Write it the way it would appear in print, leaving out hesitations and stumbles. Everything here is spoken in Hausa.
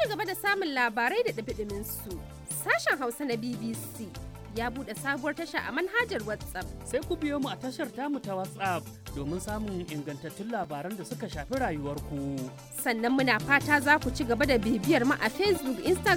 gaba da samun labarai da ɗumi su, sashen Hausa na BBC ya buɗe sabuwar tasha a manhajar WhatsApp. Sai ku biyo mu a tashar tamu ta WhatsApp domin samun ingantattun labaran da suka shafi rayuwarku. Sannan muna fata za ku ci gaba da bibiyar mu a Facebook, Instagram